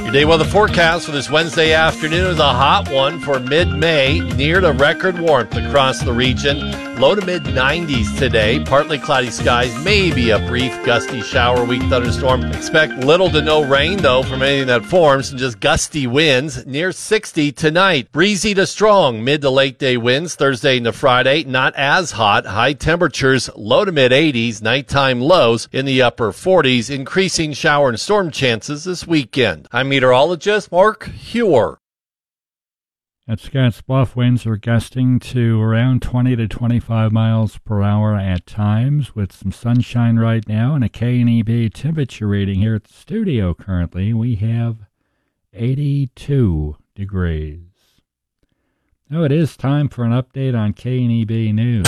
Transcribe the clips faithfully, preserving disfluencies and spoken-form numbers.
Your day weather forecast for this Wednesday afternoon is a hot one for mid-May, near to record warmth across the region. Low to mid nineties today, partly cloudy skies, maybe a brief gusty shower, weak thunderstorm. Expect little to no rain, though, from anything that forms, and just gusty winds near sixty tonight. Breezy to strong, mid to late day winds Thursday into Friday, not as hot. High temperatures, low to mid eighties, nighttime lows in the upper forties, increasing shower and storm chances this weekend. I'm meteorologist Mark Hewer. At Scotts Bluff, winds are gusting to around twenty to twenty-five miles per hour at times, with some sunshine right now, and a K N E B temperature reading here at the studio currently. We have eighty-two degrees. Now it is time for an update on K N E B News.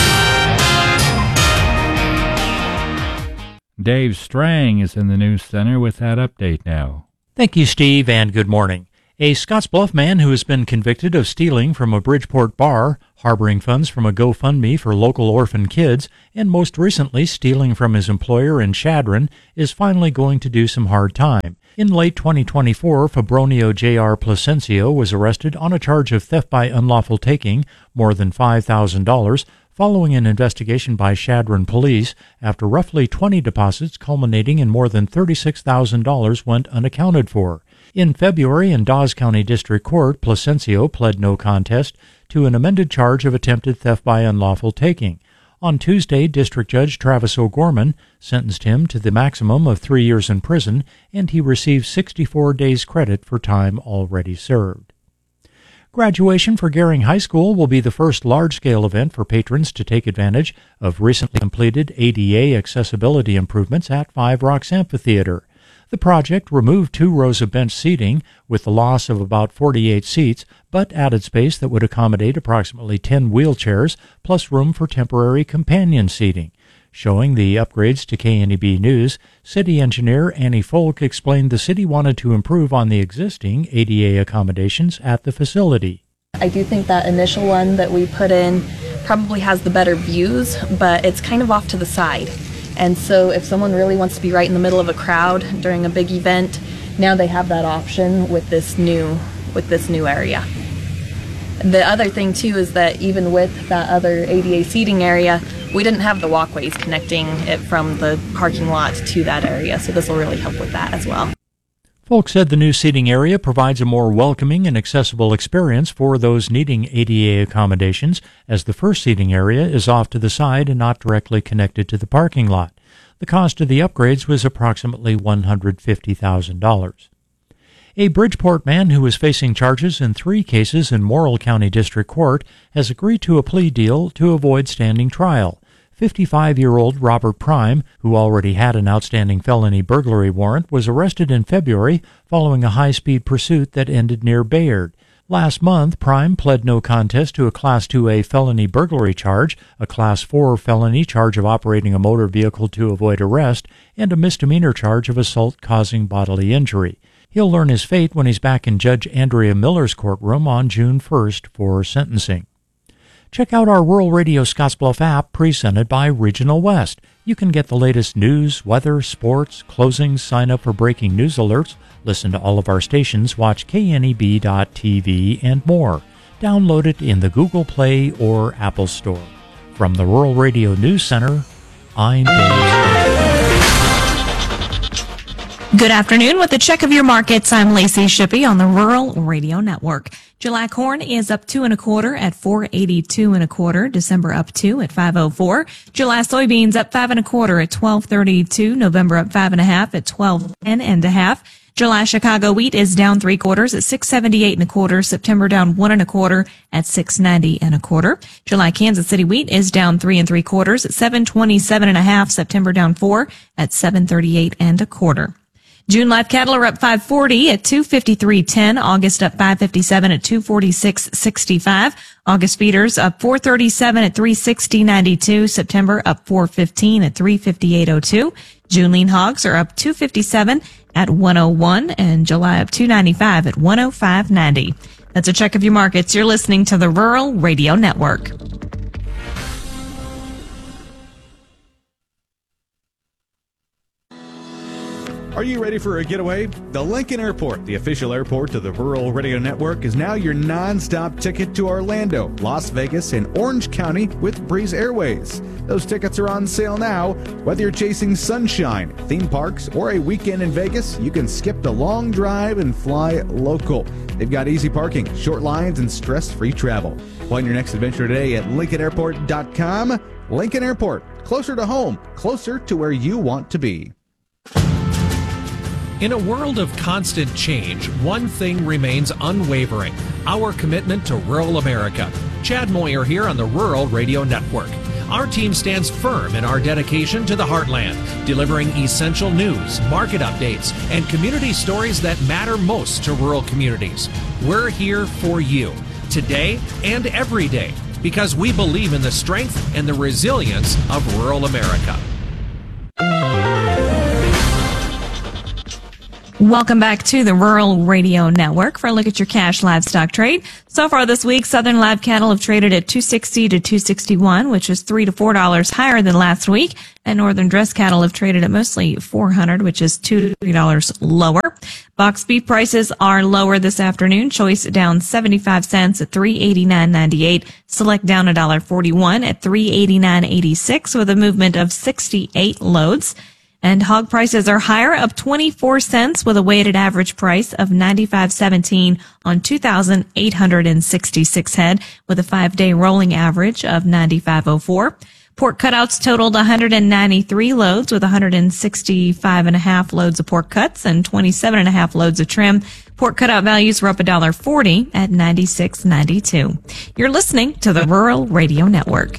Dave Strang is in the news center with that update now. Thank you, Steve, and good morning. A Scottsbluff man who has been convicted of stealing from a Bridgeport bar, harboring funds from a GoFundMe for local orphan kids, and most recently stealing from his employer in Chadron, is finally going to do some hard time. In late twenty twenty-four, Fabronio J R Placencio was arrested on a charge of theft by unlawful taking, more than five thousand dollars, following an investigation by Chadron police after roughly twenty deposits culminating in more than thirty-six thousand dollars went unaccounted for. In February, in Dawes County District Court, Placencio pled no contest to an amended charge of attempted theft by unlawful taking. On Tuesday, District Judge Travis O'Gorman sentenced him to the maximum of three years in prison, and he received sixty-four days credit for time already served. Graduation for Gering High School will be the first large-scale event for patrons to take advantage of recently completed A D A accessibility improvements at Five Rocks Amphitheater. The project removed two rows of bench seating with the loss of about forty-eight seats, but added space that would accommodate approximately ten wheelchairs, plus room for temporary companion seating. Showing the upgrades to K N E B News, City Engineer Annie Folk explained the city wanted to improve on the existing A D A accommodations at the facility. I do think that initial one that we put in probably has the better views, but it's kind of off to the side. And so if someone really wants to be right in the middle of a crowd during a big event, now they have that option with this new with this new area. The other thing too is that even with that other A D A seating area, we didn't have the walkways connecting it from the parking lot to that area, so this will really help with that as well. Folk said the new seating area provides a more welcoming and accessible experience for those needing A D A accommodations, as the first seating area is off to the side and not directly connected to the parking lot. The cost of the upgrades was approximately one hundred fifty thousand dollars. A Bridgeport man who is facing charges in three cases in Morrill County District Court has agreed to a plea deal to avoid standing trial. fifty-five-year-old Robert Prime, who already had an outstanding felony burglary warrant, was arrested in February following a high-speed pursuit that ended near Bayard. Last month, Prime pled no contest to a Class two A felony burglary charge, a Class four felony charge of operating a motor vehicle to avoid arrest, and a misdemeanor charge of assault causing bodily injury. He'll learn his fate when he's back in Judge Andrea Miller's courtroom on June first for sentencing. Check out our Rural Radio Scottsbluff app presented by Regional West. You can get the latest news, weather, sports, closings, sign up for breaking news alerts, listen to all of our stations, watch K N E B dot T V, and more. Download it in the Google Play or Apple Store. From the Rural Radio News Center, I'm Dave. Good afternoon. With a check of your markets, I'm Lacey Shippey on the Rural Radio Network. July corn is up two and a quarter at four eighty-two and a quarter. December up two at five oh four. July soybeans up five and a quarter at twelve thirty-two. November up five and a half at twelve ten and a half. July Chicago wheat is down three quarters at six seventy-eight and a quarter. September down one and a quarter at six ninety and a quarter. July Kansas City wheat is down three and three quarters at seven twenty-seven and a half. September down four at seven thirty-eight and a quarter. June live cattle are up five forty at two fifty-three ten. August up five fifty-seven at two forty-six sixty-five. August feeders up four thirty-seven at three sixty ninety-two. September up four fifteen at three fifty-eight oh two. June lean hogs are up two fifty-seven at one oh one, and July up two ninety-five at one oh five ninety. That's a check of your markets. You're listening to the Rural Radio Network. Are you ready for a getaway? The Lincoln Airport, the official airport to the Rural Radio Network, is now your non-stop ticket to Orlando, Las Vegas, and Orange County with Breeze Airways. Those tickets are on sale now. Whether you're chasing sunshine, theme parks, or a weekend in Vegas, you can skip the long drive and fly local. They've got easy parking, short lines, and stress-free travel. Plan your next adventure today at lincoln airport dot com. Lincoln Airport, closer to home, closer to where you want to be. In a world of constant change, one thing remains unwavering: our commitment to rural America. Chad Moyer here on the Rural Radio Network. Our team stands firm in our dedication to the heartland, delivering essential news, market updates, and community stories that matter most to rural communities. We're here for you, today and every day, because we believe in the strength and the resilience of rural America. Welcome back to the Rural Radio Network for a look at your cash livestock trade. So far this week, Southern live cattle have traded at two sixty to two sixty-one, which is three to four dollars higher than last week. And Northern dress cattle have traded at mostly four hundred, which is two to three dollars lower. Box beef prices are lower this afternoon. Choice down seventy-five cents at three eighty-nine ninety-eight. Select down one dollar forty-one at three eighty-nine eighty-six with a movement of sixty-eight loads. And hog prices are higher, up twenty-four cents with a weighted average price of ninety-five seventeen on two thousand eight hundred sixty-six head with a five-day rolling average of ninety-five oh four. Pork cutouts totaled one hundred ninety-three loads with one hundred sixty-five and a half loads of pork cuts and twenty-seven and a half loads of trim. Pork cutout values were up one dollar forty at ninety-six ninety-two. You're listening to the Rural Radio Network.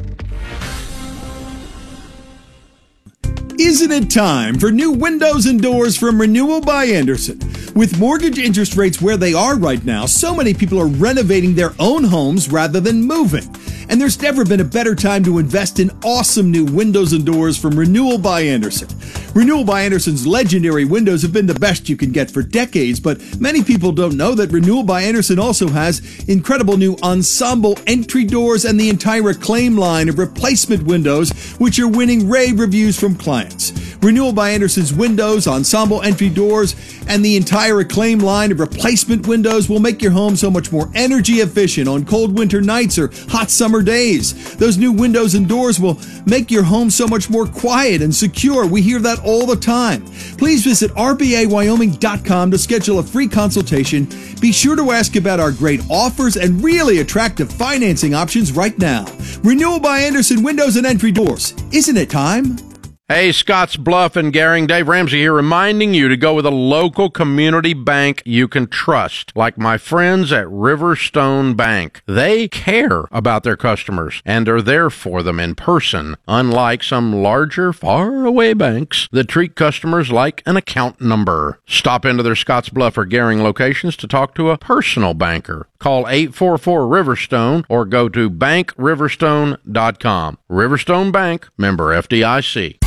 Isn't it time for new windows and doors from Renewal by Andersen? With mortgage interest rates where they are right now, so many people are renovating their own homes rather than moving. And there's never been a better time to invest in awesome new windows and doors from Renewal by Andersen. Renewal by Andersen's legendary windows have been the best you can get for decades, but many people don't know that Renewal by Andersen also has incredible new ensemble entry doors and the entire Acclaim line of replacement windows, which are winning rave reviews from clients. Renewal by Andersen's windows, ensemble entry doors, and the entire Acclaim line of replacement windows will make your home so much more energy efficient on cold winter nights or hot summer days. Those new windows and doors will make your home so much more quiet and secure. We hear that all the time. Please visit r b a wyoming dot com to schedule a free consultation. Be sure to ask about our great offers and really attractive financing options right now. Renewal by Andersen Windows and Entry Doors. Isn't it time? Hey, Scotts Bluff and Gering, Dave Ramsey here, reminding you to go with a local community bank you can trust, like my friends at Riverstone Bank. They care about their customers and are there for them in person, unlike some larger, far-away banks that treat customers like an account number. Stop into their Scotts Bluff or Gering locations to talk to a personal banker. Call eight four four Riverstone or go to bank riverstone dot com. Riverstone Bank, member F D I C.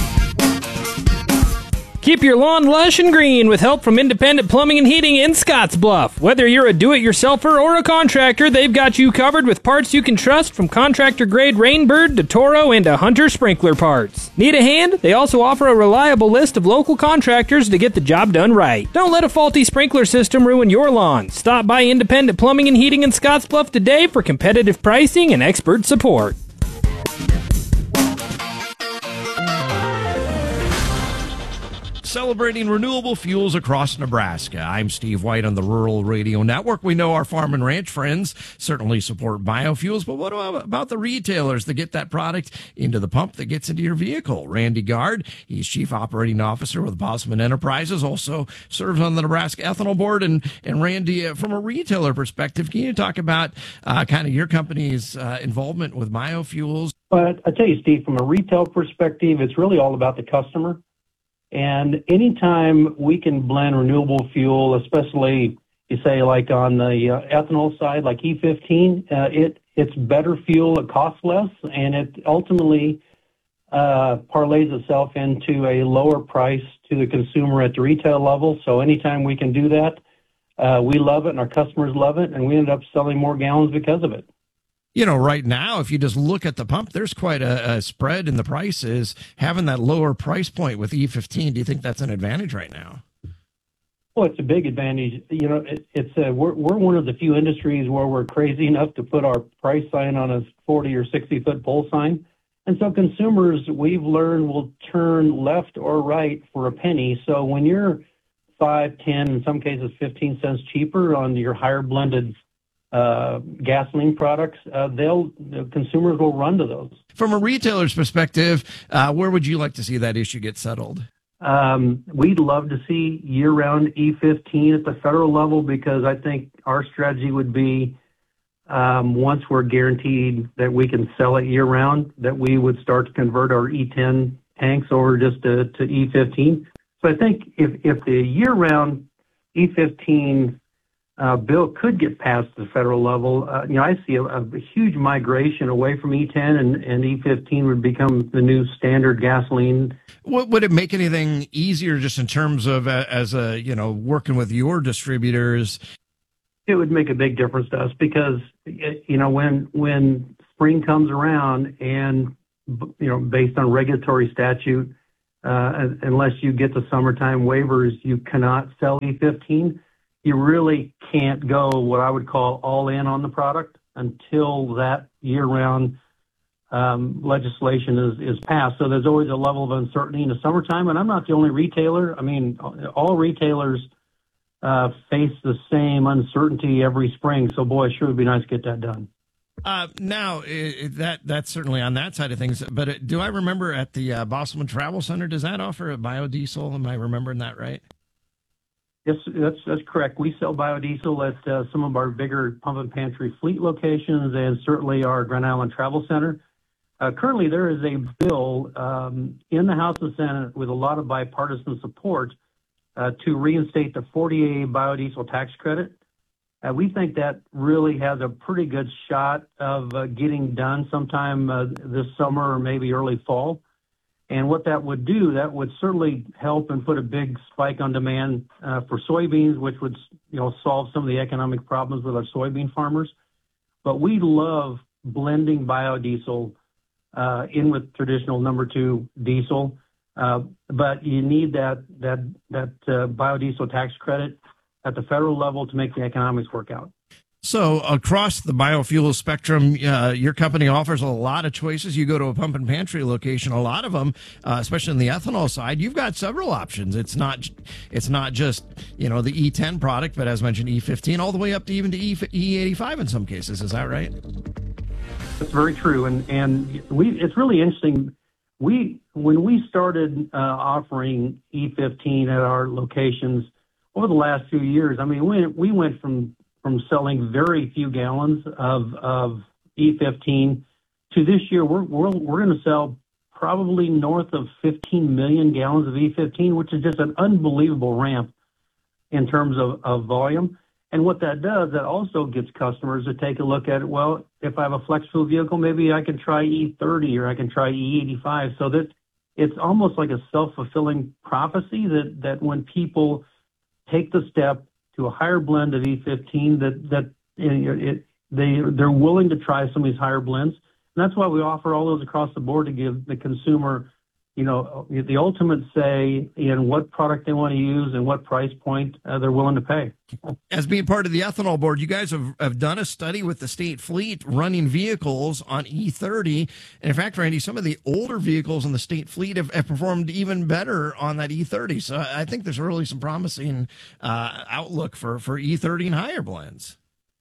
Keep your lawn lush and green with help from Independent Plumbing and Heating in Scottsbluff. Whether you're a do-it-yourselfer or a contractor, they've got you covered with parts you can trust, from contractor-grade Rainbird to Toro and to Hunter sprinkler parts. Need a hand? They also offer a reliable list of local contractors to get the job done right. Don't let a faulty sprinkler system ruin your lawn. Stop by Independent Plumbing and Heating in Scottsbluff today for competitive pricing and expert support. Celebrating renewable fuels across Nebraska. I'm Steve White on the Rural Radio Network. We know our farm and ranch friends certainly support biofuels, but what about the retailers that get that product into the pump that gets into your vehicle? Randy Gard, he's Chief Operating Officer with Bosman Enterprises, also serves on the Nebraska Ethanol Board. And, and Randy, uh, from a retailer perspective, can you talk about uh, kind of your company's uh, involvement with biofuels? But I tell you, Steve, from a retail perspective, it's really all about the customer. And anytime we can blend renewable fuel, especially you say like on the uh, ethanol side, like E fifteen, uh, it it's better fuel, it costs less, and it ultimately uh, parlays itself into a lower price to the consumer at the retail level. So anytime we can do that, uh, we love it and our customers love it, and we end up selling more gallons because of it. You know, right now, if you just look at the pump, there's quite a, a spread in the prices. Having that lower price point with E fifteen, do you think that's an advantage right now? Well, it's a big advantage. You know, it, it's a, we're we're one of the few industries where we're crazy enough to put our price sign on a forty or sixty foot pole sign, and so consumers, we've learned, will turn left or right for a penny. So when you're five, ten, in some cases fifteen cents cheaper on your higher blended uh, gasoline products, uh, they'll the consumers will run to those. From a retailer's perspective, uh, where would you like to see that issue get settled? Um, we'd love to see year-round E fifteen at the federal level, because I think our strategy would be, um, once we're guaranteed that we can sell it year-round, that we would start to convert our E ten tanks over just to, to E fifteen. So I think if, if the year-round E fifteen uh, bill could get passed at the federal level, uh, you know, I see a, a huge migration away from E ten, and, and E fifteen would become the new standard gasoline. What, would it make anything easier just in terms of uh, as a, you know, working with your distributors? It would make a big difference to us, because, you know, when, when spring comes around and, you know, based on regulatory statute, uh, unless you get the summertime waivers, you cannot sell E fifteen. You really can't go what I would call all in on the product until that year-round um, legislation is, is passed. So there's always a level of uncertainty in the summertime, and I'm not the only retailer. I mean, all retailers uh, face the same uncertainty every spring. So, boy, it sure would be nice to get that done. Uh, now, it, that that's certainly on that side of things. But it, do I remember at the uh, Bosselman Travel Center, does that offer a biodiesel? Am I remembering that right? Yes, that's that's correct. We sell biodiesel at uh, some of our bigger pump and pantry fleet locations, and certainly our Grand Island Travel Center. Uh, currently, there is a bill um, in the House and Senate with a lot of bipartisan support uh, to reinstate the forty A biodiesel tax credit. Uh, we think that really has a pretty good shot of uh, getting done sometime uh, this summer or maybe early fall. And what that would do, that would certainly help and put a big spike on demand uh, for soybeans, which would, you know, solve some of the economic problems with our soybean farmers. But we love blending biodiesel uh, in with traditional number two diesel. Uh, but you need that that that uh, biodiesel tax credit at the federal level to make the economics work out. So across the biofuel spectrum, uh, your company offers a lot of choices. You go to a pump and pantry location, a lot of them, uh, especially on the ethanol side, you've got several options. It's not, it's not just, you know, the E ten product, but as mentioned, E fifteen, all the way up to even to E eighty-five in some cases. Is that right? That's very true. And, and we, it's really interesting. We, when we started uh, offering E fifteen at our locations over the last few years, I mean, we, we went from from selling very few gallons of, of E fifteen to this year, we're, we're, we're going to sell probably north of fifteen million gallons of E fifteen, which is just an unbelievable ramp in terms of, of volume. And what that does, that also gets customers to take a look at it. Well, if I have a flex fuel vehicle, maybe I can try E thirty or I can try E eighty-five. So that it's almost like a self-fulfilling prophecy that, that when people take the step to a higher blend of E fifteen, that that you know, it, they they're willing to try some of these higher blends, and that's why we offer all those across the board to give the consumer, you know, the ultimate say in what product they want to use and what price point uh, they're willing to pay. As being part of the ethanol board, you guys have, have done a study with the state fleet running vehicles on E thirty. And in fact, Randy, some of the older vehicles in the state fleet have, have performed even better on that E thirty. So I think there's really some promising uh, outlook for, for E thirty and higher blends.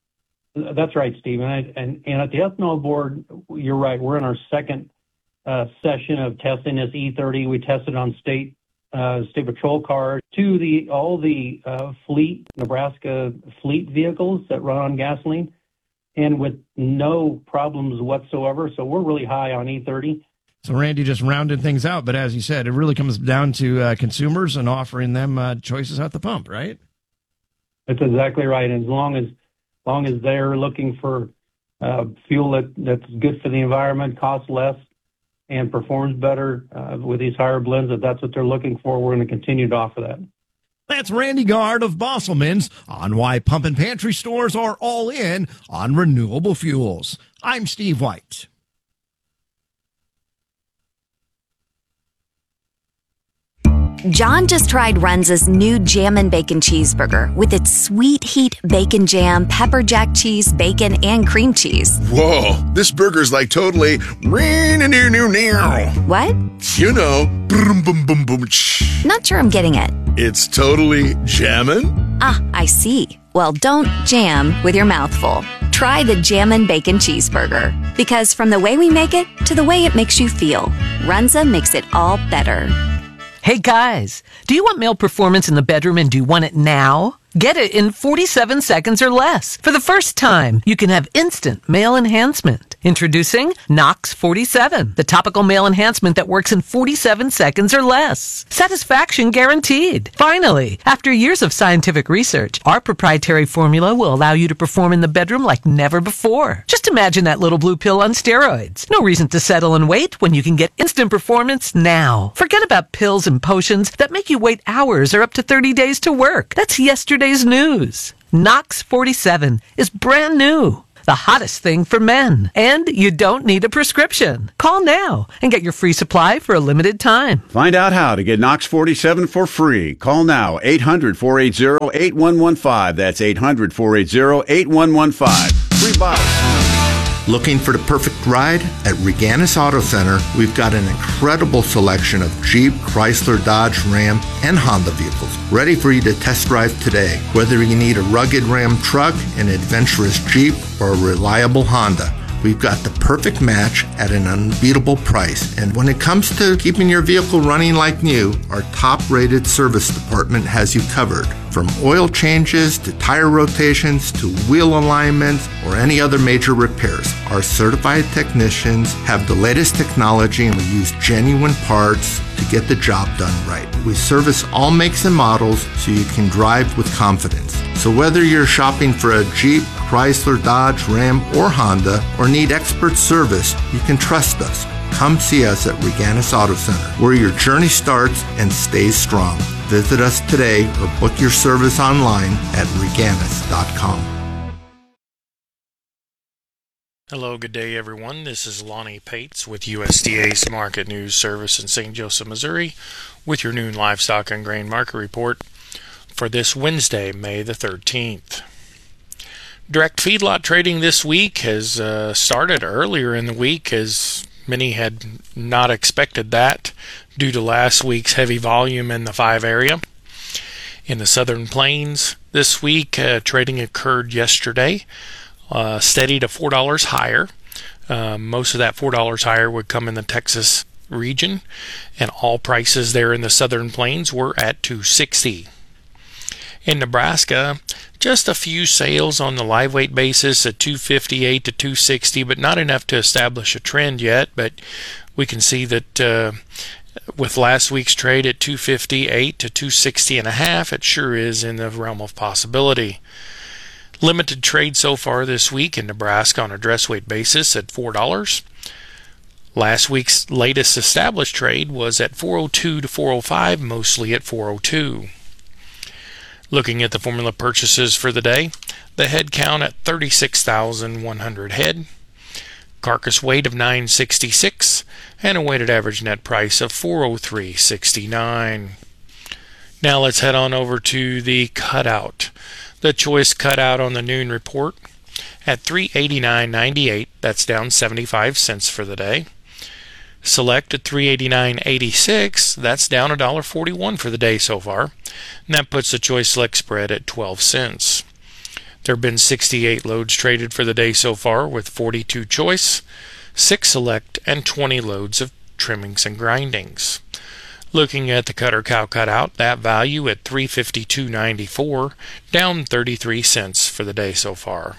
That's right, Steve. And, I, and, and at the ethanol board, you're right. We're in our second uh, session of testing this E thirty. We tested on state Uh, state patrol cars to the all the uh, fleet Nebraska fleet vehicles that run on gasoline, and with no problems whatsoever. So we're really high on E thirty. So Randy just rounded things out, but as you said, it really comes down to uh, consumers and offering them uh, choices at the pump, right? That's exactly right. And as long as long as they're looking for uh, fuel that, that's good for the environment, costs less, and performs better uh, with these higher blends, if that's what they're looking for, we're going to continue to offer that. That's Randy Gard of Bosselman's on why pump and pantry stores are all in on renewable fuels. I'm Steve White. John just tried Runza's new Jammin' Bacon Cheeseburger with its sweet heat bacon jam, pepper jack cheese, bacon, and cream cheese. Whoa, this burger's like totally... What? You know, boom, boom, boom, boom. Not sure I'm getting it. It's totally jammin'? Ah, I see. Well, don't jam with your mouth full. Try the Jammin' Bacon Cheeseburger. Because from the way we make it to the way it makes you feel, Runza makes it all better. Hey guys, do you want male performance in the bedroom and do you want it now? Get it in forty-seven seconds or less. For the first time, you can have instant male enhancement. Introducing Nox forty-seven, the topical male enhancement that works in forty-seven seconds or less. Satisfaction guaranteed. Finally, after years of scientific research, our proprietary formula will allow you to perform in the bedroom like never before. Just imagine that little blue pill on steroids. No reason to settle and wait when you can get instant performance now. Forget about pills and potions that make you wait hours or up to thirty days to work. That's yesterday's news. Nox forty-seven is brand new. The hottest thing for men. And you don't need a prescription. Call now and get your free supply for a limited time. Find out how to get Nox forty-seven for free. Call now, eight hundred, four eight zero, eight one one five. That's eight hundred, four eight zero, eight one one five. Free bottles. Looking for the perfect ride? At Reganis Auto Center, we've got an incredible selection of Jeep, Chrysler, Dodge, Ram, and Honda vehicles ready for you to test drive today. Whether you need a rugged Ram truck, an adventurous Jeep, or a reliable Honda, we've got the perfect match at an unbeatable price. And when it comes to keeping your vehicle running like new, our top-rated service department has you covered. From oil changes to tire rotations to wheel alignments or any other major repairs, our certified technicians have the latest technology and we use genuine parts to get the job done right. We service all makes and models so you can drive with confidence. So whether you're shopping for a Jeep, Chrysler, Dodge, Ram, or Honda, or need expert service, you can trust us. Come see us at Reganis Auto Center, where your journey starts and stays strong. Visit us today or book your service online at reganis dot com. Hello, good day everyone. This is Lonnie Pates with U S D A's Market News Service in Saint Joseph, Missouri, with your noon livestock and grain market report for this Wednesday, May the thirteenth. Direct feedlot trading this week has uh, started earlier in the week, as many had not expected that due to last week's heavy volume in the five area. In the Southern Plains this week, uh, trading occurred yesterday, uh, steady to four dollars higher. Uh, most of that four dollars higher would come in the Texas region, and all prices there in the Southern Plains were at two sixty. In Nebraska, just a few sales on the live weight basis at two fifty-eight to two sixty, but not enough to establish a trend yet. But we can see that uh, with last week's trade at two fifty-eight to two sixty and a half, it sure is in the realm of possibility. Limited trade so far this week in Nebraska on a dress weight basis at four dollars. Last week's latest established trade was at four oh two to four oh five, mostly at four oh two. Looking at the formula purchases for the day, the head count at thirty-six thousand one hundred head, carcass weight of nine sixty-six, and a weighted average net price of four oh three sixty-nine. Now let's head on over to the cutout. The choice cutout on the noon report at three eighty-nine ninety-eight, that's down seventy-five cents for the day. Select at three eighty-nine eighty-six, that's down one dollar forty-one for the day so far, and that puts the choice select spread at twelve cents. There have been sixty-eight loads traded for the day so far, with forty-two choice, six select, and twenty loads of trimmings and grindings. Looking at the cutter cow cutout, that value at three fifty-two ninety-four, down thirty-three cents for the day so far.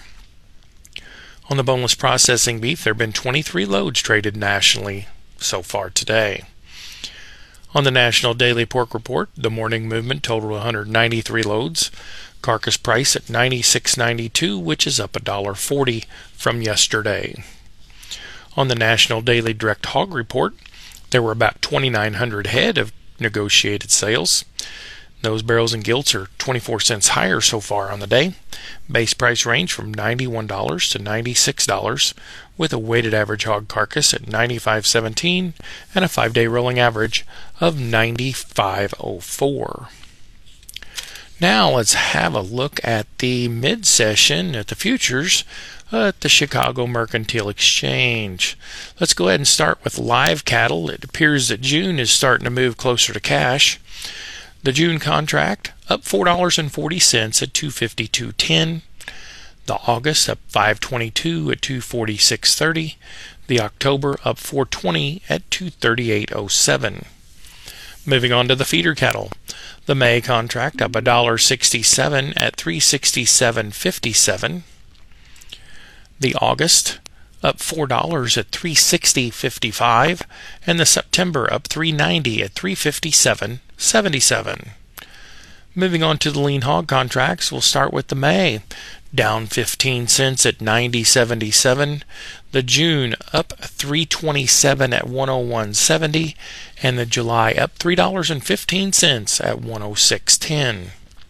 On the boneless processing beef, there have been twenty-three loads traded nationally so far today. On the National Daily Pork Report, the morning movement totaled one hundred ninety-three loads. Carcass price at ninety-six ninety-two, which is up one dollar forty from yesterday. On the National Daily Direct Hog Report, there were about twenty-nine hundred head of negotiated sales. Those barrels and gilts are twenty-four cents higher so far on the day. Base price range from ninety-one dollars to ninety-six dollars, with a weighted average hog carcass at ninety-five seventeen and a five-day rolling average of ninety-five oh four. Now let's have a look at the mid-session at the futures at the Chicago Mercantile Exchange. Let's go ahead and start with live cattle. It appears that June is starting to move closer to cash. The June contract up four dollars and forty cents at two fifty-two ten. The August up five twenty-two at two forty-six thirty. The October up four twenty at two thirty-eight oh seven. Moving on to the feeder cattle. The May contract up one dollar sixty-seven at three sixty-seven fifty-seven. The August up four dollars at three sixty fifty-five, and the September up three ninety at three fifty-seven seventy-seven. Moving on to the lean hog contracts, we'll start with the May, down fifteen cents at ninety seventy-seven. The June up three twenty-seven at one oh one seventy, and the July up three dollars and fifteen cents at one oh six ten.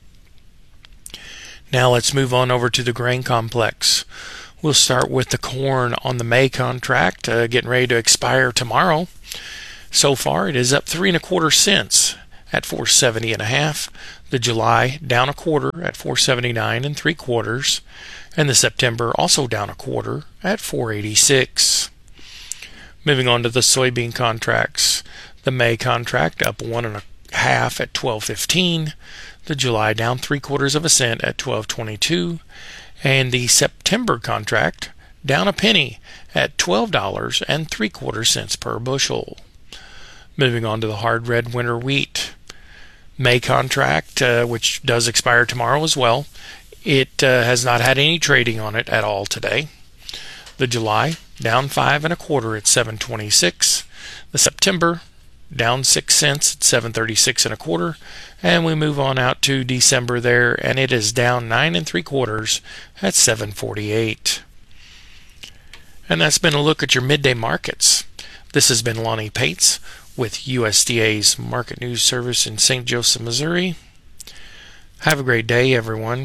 Now let's move on over to the grain complex. We'll start with the corn on the May contract, uh, getting ready to expire tomorrow. So far, it is up three and a quarter cents at four seventy and a half. The July down a quarter at four seventy-nine and three quarters, and the September also down a quarter at four eighty-six. Moving on to the soybean contracts, the May contract up one and a half at twelve fifteen. The July down three quarters of a cent at twelve twenty-two. And the September contract down a penny at twelve dollars and three quarter cents per bushel. Moving on to the hard red winter wheat. May contract, uh, which does expire tomorrow as well, it uh, has not had any trading on it at all today. The July down five and a quarter at seven twenty-six. The September down six cents at seven thirty-six and a quarter, and we move on out to December there, and it is down nine and three quarters at seven forty-eight. And that's been a look at your midday markets. This has been Lonnie Pates with U S D A's Market News Service in Saint Joseph, Missouri. Have a great day, everyone.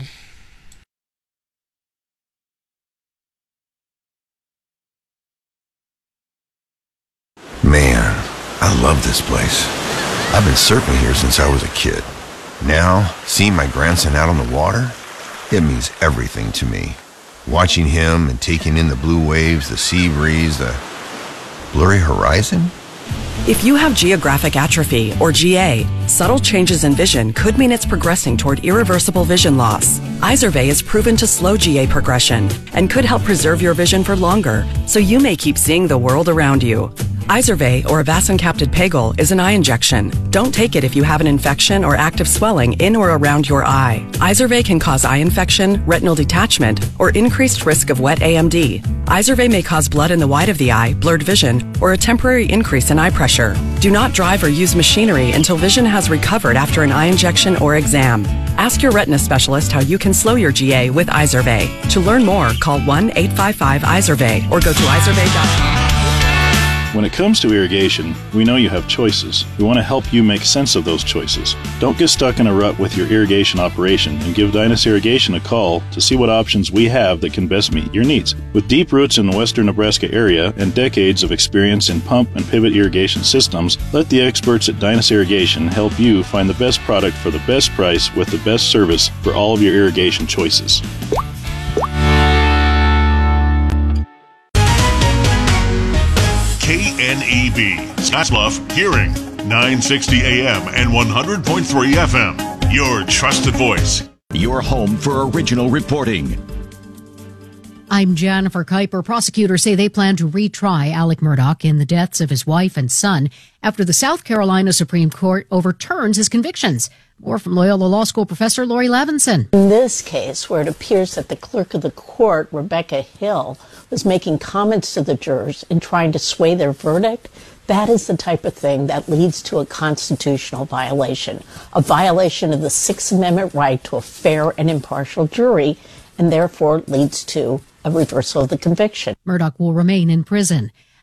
Man, I love this place. I've been surfing here since I was a kid. Now, seeing my grandson out on the water, it means everything to me. Watching him and taking in the blue waves, the sea breeze, the blurry horizon. If you have geographic atrophy, or G A, subtle changes in vision could mean it's progressing toward irreversible vision loss. Izervay is proven to slow G A progression and could help preserve your vision for longer, so you may keep seeing the world around you. Izervay, or avacincaptad pegol, is an eye injection. Don't take it if you have an infection or active swelling in or around your eye. Izervay can cause eye infection, retinal detachment, or increased risk of wet A M D. Izervay may cause blood in the white of the eye, blurred vision, or a temporary increase in eye pressure. Do not drive or use machinery until vision has recovered after an eye injection or exam. Ask your retina specialist how you can slow your G A with Izervay. To learn more, call one eight five five Izervay or go to izervay dot com. When it comes to irrigation, we know you have choices. We want to help you make sense of those choices. Don't get stuck in a rut with your irrigation operation and give Dynas Irrigation a call to see what options we have that can best meet your needs. With deep roots in the western Nebraska area and decades of experience in pump and pivot irrigation systems, let the experts at Dynas Irrigation help you find the best product for the best price with the best service for all of your irrigation choices. K N E B, Scottsbluff, Hearing, nine sixty A M and one hundred point three F M. Your trusted voice. Your home for original reporting. I'm Jennifer Kuiper. Prosecutors say they plan to retry Alec Murdaugh in the deaths of his wife and son after the South Carolina Supreme Court overturns his convictions. More from Loyola Law School professor Lori Levinson. In this case, where it appears that the clerk of the court, Rebecca Hill, was making comments to the jurors and trying to sway their verdict, that is the type of thing that leads to a constitutional violation, a violation of the Sixth Amendment right to a fair and impartial jury, and therefore leads to a reversal of the conviction. Murdaugh will remain in prison.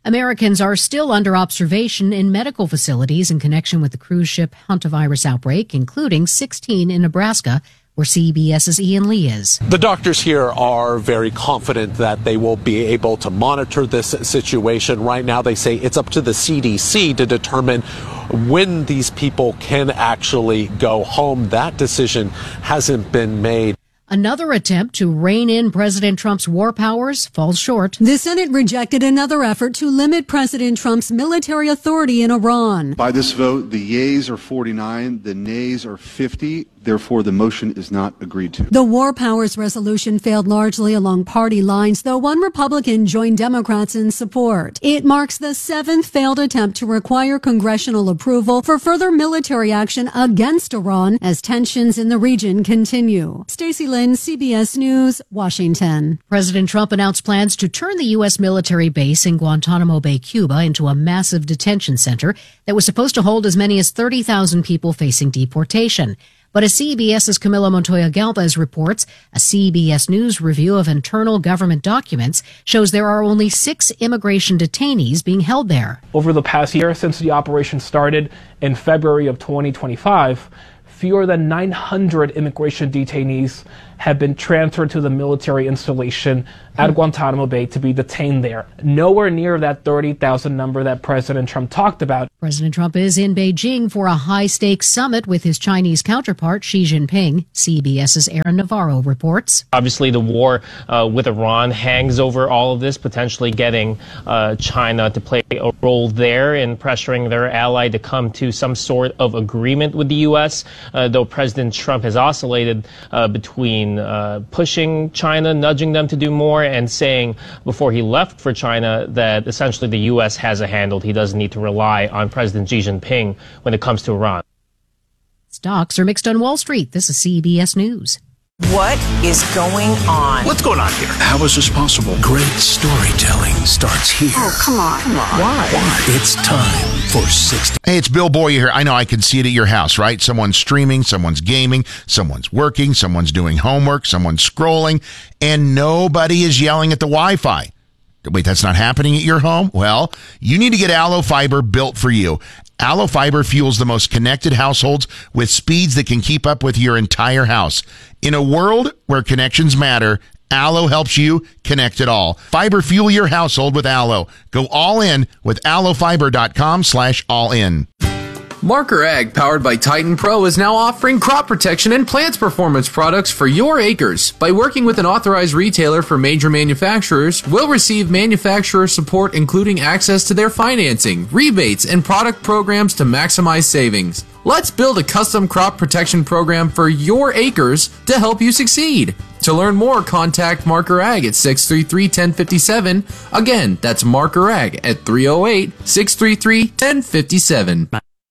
Americans are still under observation in medical facilities in connection with the cruise ship hantavirus outbreak, including sixteen in Nebraska, where CBS's Ian Lee is. The doctors here are very confident that they will be able to monitor this situation. Right now, they say it's up to the C D C to determine when these people can actually go home. That decision hasn't been made. Another attempt to rein in President Trump's war powers falls short. The Senate rejected another effort to limit President Trump's military authority in Iran. By this vote, the yeas are forty-nine, the nays are fifty. Therefore, the motion is not agreed to. The war powers resolution failed largely along party lines, though one Republican joined Democrats in support. It marks the seventh failed attempt to require congressional approval for further military action against Iran as tensions in the region continue. Stacey Lynn, C B S News, Washington. President Trump announced plans to turn the U S military base in Guantanamo Bay, Cuba, into a massive detention center that was supposed to hold as many as thirty thousand people facing deportation. But as CBS's Camila Montoya Galvez reports, a C B S News review of internal government documents shows there are only six immigration detainees being held there. Over the past year, since the operation started in February of twenty twenty-five, fewer than nine hundred immigration detainees have been transferred to the military installation at Guantanamo Bay to be detained there. Nowhere near that thirty thousand number that President Trump talked about. President Trump is in Beijing for a high-stakes summit with his Chinese counterpart, Xi Jinping. CBS's Aaron Navarro reports. Obviously, the war uh, with Iran hangs over all of this, potentially getting uh, China to play a role there in pressuring their ally to come to some sort of agreement with the U S, uh, though President Trump has oscillated uh, between uh, pushing China, nudging them to do more, and saying before he left for China that essentially the U S has it handled. He doesn't need to rely on President Xi Jinping when it comes to Iran. Stocks are mixed on Wall Street. This is C B S News. What is going on? What's going on here? How is this possible? Great storytelling starts here. Oh, come on. Come on. Why? Why? It's time for sixty. Hey, it's Bill Boyer here. I know I can see it at your house, right? Someone's streaming, someone's gaming, someone's working, someone's doing homework, someone's scrolling, and nobody is yelling at the Wi-Fi. Wait, that's not happening at your home? Well, you need to get Allo Fiber built for you. Allo Fiber fuels the most connected households with speeds that can keep up with your entire house. In a world where connections matter, Allo helps you connect it all. Fiber fuel your household with Allo. Go all in with allofiber.com slash all in. Marker Ag, powered by Titan Pro, is now offering crop protection and plants performance products for your acres. By working with an authorized retailer for major manufacturers, we'll receive manufacturer support, including access to their financing, rebates, and product programs to maximize savings. Let's build a custom crop protection program for your acres to help you succeed. To learn more, contact Marker Ag at six three three, one zero five seven. Again, that's Marker Ag at three oh eight, six three three, one zero five seven.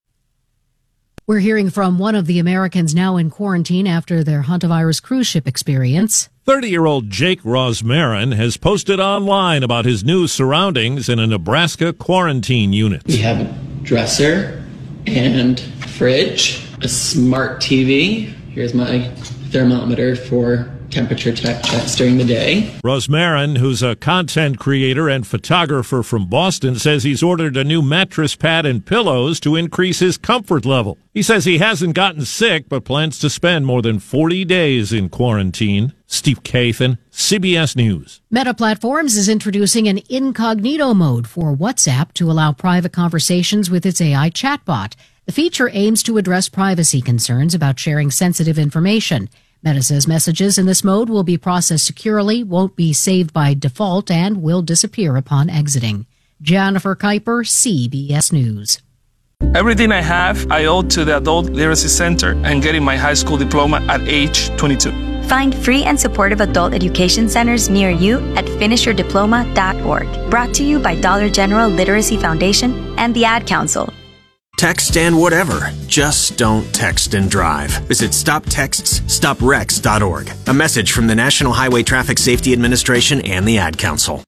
We're hearing from one of the Americans now in quarantine after their hantavirus cruise ship experience. thirty-year-old Jake Rosmarin has posted online about his new surroundings in a Nebraska quarantine unit. We have a dresser and fridge, a smart T V. Here's my thermometer for temperature check checks during the day. Rosmarin, who's a content creator and photographer from Boston, says he's ordered a new mattress pad and pillows to increase his comfort level. He says he hasn't gotten sick, but plans to spend more than forty days in quarantine. Steve Kathan, C B S News. Meta Platforms is introducing an incognito mode for WhatsApp to allow private conversations with its A I chatbot. The feature aims to address privacy concerns about sharing sensitive information. Meta says messages in this mode will be processed securely, won't be saved by default, and will disappear upon exiting. Jennifer Kuiper, C B S News. Everything I have, I owe to the Adult Literacy Center and getting my high school diploma at age twenty-two. Find free and supportive adult education centers near you at finish your diploma dot org. Brought to you by Dollar General Literacy Foundation and the Ad Council. Text and whatever. Just don't text and drive. Visit stop texts stop wrecks dot org. A message from the National Highway Traffic Safety Administration and the Ad Council.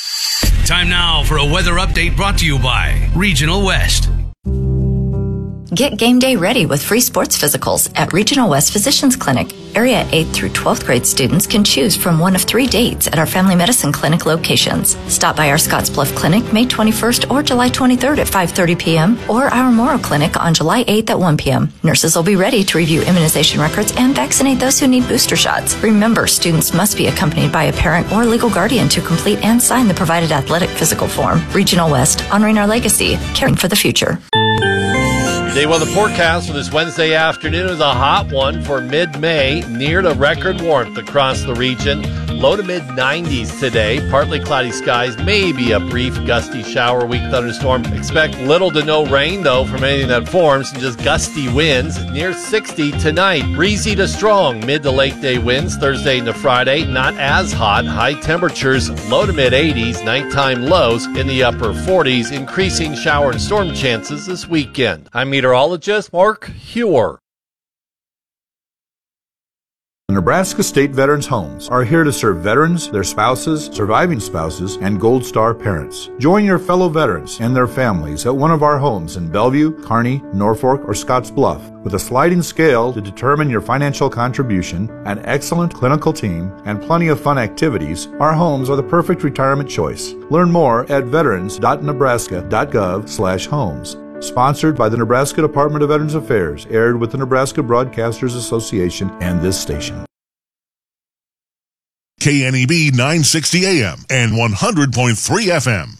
Time now for a weather update brought to you by Regional West. Get game day ready with free sports physicals at Regional West Physicians Clinic. Area eighth through twelfth grade students can choose from one of three dates at our family medicine clinic locations. Stop by our Scottsbluff Clinic May twenty-first or July twenty-third at five thirty p.m. or our Morrow Clinic on July eighth at one p.m. Nurses will be ready to review immunization records and vaccinate those who need booster shots. Remember, students must be accompanied by a parent or legal guardian to complete and sign the provided athletic physical form. Regional West, honoring our legacy, caring for the future. Day one of the forecast for this Wednesday afternoon is a hot one for mid-May, near to record warmth across the region. Low to mid nineties today. Partly cloudy skies, maybe a brief gusty shower, weak thunderstorm. Expect little to no rain, though, from anything that forms, and just gusty winds near sixty tonight. Breezy to strong, mid to late day winds Thursday into Friday. Not as hot. High temperatures, low to mid eighties. Nighttime lows in the upper forties. Increasing shower and storm chances this weekend. I'm meteorologist Mark Hewer. Nebraska State Veterans Homes are here to serve veterans, their spouses, surviving spouses, and Gold Star parents. Join your fellow veterans and their families at one of our homes in Bellevue, Kearney, Norfolk, or Scottsbluff. With a sliding scale to determine your financial contribution, an excellent clinical team, and plenty of fun activities, our homes are the perfect retirement choice. Learn more at veterans dot nebraska dot gov slash homes. Sponsored by the Nebraska Department of Veterans Affairs, aired with the Nebraska Broadcasters Association and this station. K N E B nine sixty A M and one hundred point three F M.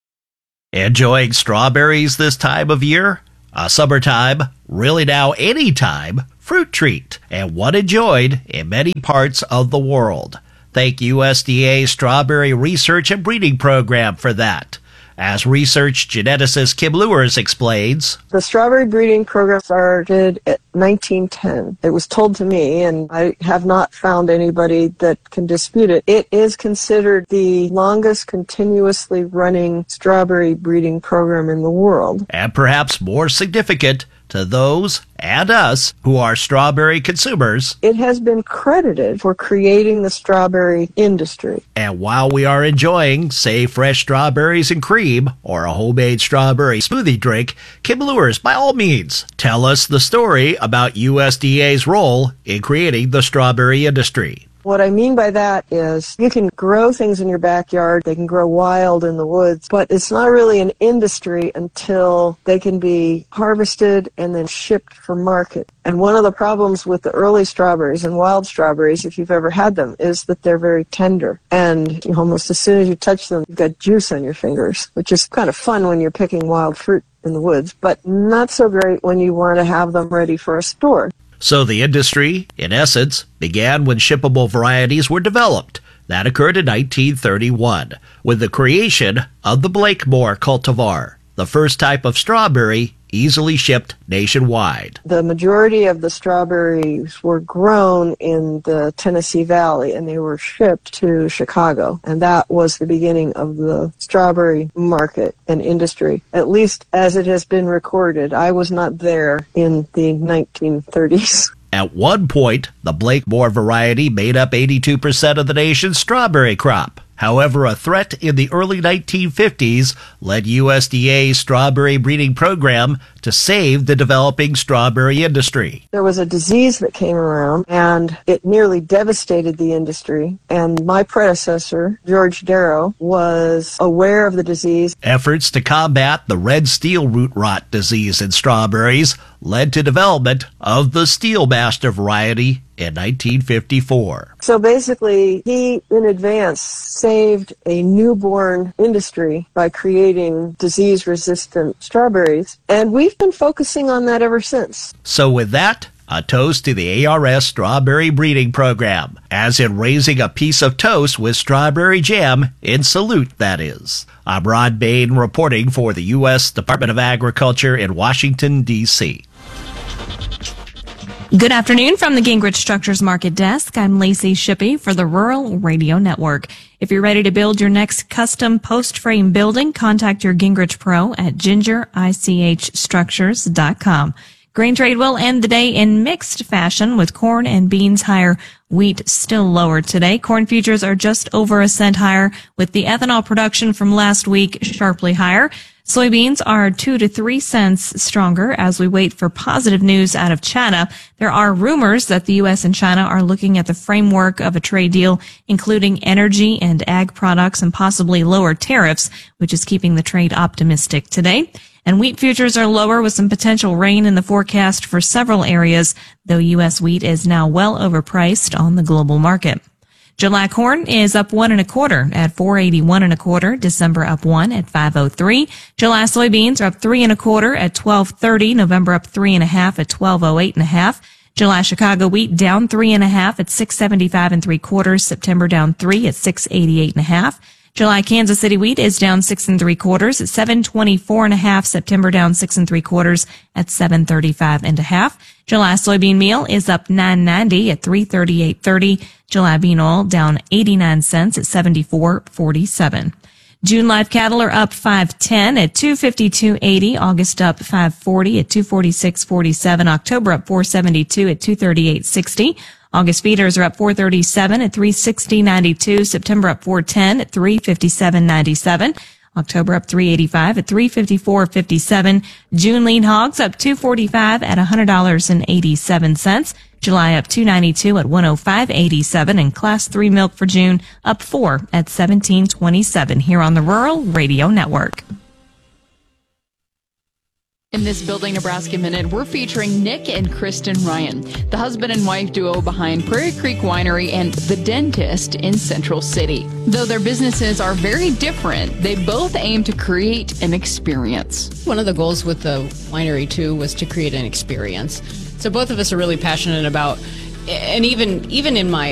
Enjoying strawberries this time of year? A summertime, really now anytime, fruit treat, and one enjoyed in many parts of the world. Thank U S D A Strawberry Research and Breeding Program for that. As research geneticist Kim Lewis explains, the strawberry breeding program started in nineteen ten. It was told to me, and I have not found anybody that can dispute it. It is considered the longest continuously running strawberry breeding program in the world. And perhaps more significant to those and us who are strawberry consumers, it has been credited for creating the strawberry industry. And while we are enjoying, say, fresh strawberries and cream or a homemade strawberry smoothie drink, Kim Lewis, by all means, tell us the story about U S D A's role in creating the strawberry industry. What I mean by that is you can grow things in your backyard, they can grow wild in the woods, but it's not really an industry until they can be harvested and then shipped for market. And one of the problems with the early strawberries and wild strawberries, if you've ever had them, is that they're very tender. And you almost as soon as you touch them, you've got juice on your fingers, which is kind of fun when you're picking wild fruit in the woods, but not so great when you want to have them ready for a store. So the industry, in essence, began when shippable varieties were developed. That occurred in nineteen thirty-one, with the creation of the Blakemore cultivar, the first type of strawberry easily shipped nationwide. The majority of the strawberries were grown in the Tennessee Valley, and they were shipped to Chicago. And that was the beginning of the strawberry market and industry, at least as it has been recorded. I was not there in the nineteen thirties. At one point, the Blakemore variety made up eighty-two percent of the nation's strawberry crop. However, a threat in the early nineteen fifties led U S D A's strawberry breeding program to save the developing strawberry industry. There was a disease that came around, and it nearly devastated the industry. And my predecessor, George Darrow, was aware of the disease. Efforts to combat the red steel root rot disease in strawberries led to development of the Steelmaster variety in nineteen fifty-four. So basically, he, in advance, saved a newborn industry by creating disease-resistant strawberries, and we've been focusing on that ever since. So with that, a toast to the A R S Strawberry Breeding Program, as in raising a piece of toast with strawberry jam, in salute, that is. I'm Rod Bain reporting for the U S Department of Agriculture in Washington, D C Good afternoon from the Gingrich Structures Market Desk. I'm Lacey Shippey for the Rural Radio Network. If you're ready to build your next custom post-frame building, contact your Gingrich Pro at ginger ich structures dot com. Grain trade will end the day in mixed fashion with corn and beans higher, wheat still lower today. Corn futures are just over a cent higher with the ethanol production from last week sharply higher. Soybeans are two to three cents stronger as we wait for positive news out of China. There are rumors that the U S and China are looking at the framework of a trade deal, including energy and ag products and possibly lower tariffs, which is keeping the trade optimistic today. And wheat futures are lower with some potential rain in the forecast for several areas, though U S wheat is now well overpriced on the global market. July corn is up one and a quarter at four eighty-one and a quarter. December up one at five oh three. July soybeans are up three and a quarter at twelve thirty. November up three and a half at twelve oh eight and a half. July Chicago wheat down three and a half at six seventy-five and three quarters. September down three at six eighty-eight and a half. July Kansas City wheat is down six and three quarters at seven twenty-four and a half. September down six and three quarters at seven thirty-five and a half. July soybean meal is up nine ninety at three thirty-eight thirty. July bean oil down eighty-nine cents at seventy-four forty-seven. June live cattle are up five ten at two fifty-two eighty. August up five forty at two forty-six forty-seven. October up four seventy-two at two thirty-eight sixty. August feeders are up four thirty-seven at three sixty ninety-two. September up four ten at three fifty-seven ninety-seven. October up three eighty-five at three fifty-four fifty-seven. June lean hogs up two forty-five at one hundred dollars and eighty-seven cents. July up two ninety-two at one oh five eighty-seven. And class three milk for June up four at seventeen twenty-seven here on the Rural Radio Network. In this Building Nebraska Minute, we're featuring Nick and Kristen Ryan, the husband and wife duo behind Prairie Creek Winery and The Dentist in Central City. Though their businesses are very different, they both aim to create an experience. One of the goals with the winery, too, was to create an experience. So both of us are really passionate about, and even even in my